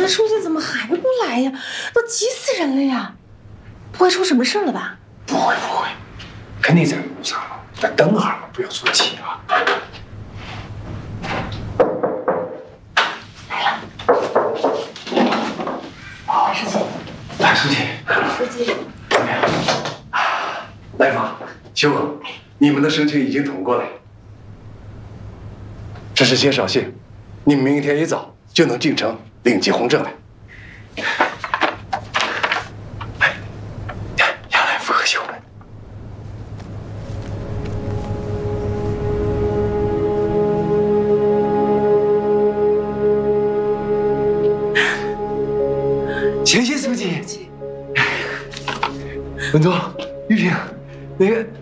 这书记怎么还不来呀？都急死人了呀！不会出什么事了吧？ 不会，肯定在路上了。再等会儿，不要出气啊。 来了，范书记。 范书记， 书记， 怎么样？来访，修哥，你们的申请已经通过了。这是介绍信，你们明天一早就能进城领结婚证了。要来附和修们。谢谢书记。文总、玉萍，那个